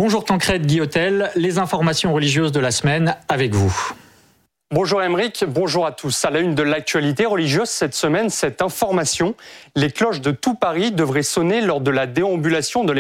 Bonjour Tancrède Guillotel, les informations religieuses de la semaine avec vous. Bonjour Aymeric, bonjour à tous. À la une de l'actualité religieuse cette semaine, cette information. Les cloches de tout Paris devraient sonner lors de la déambulation de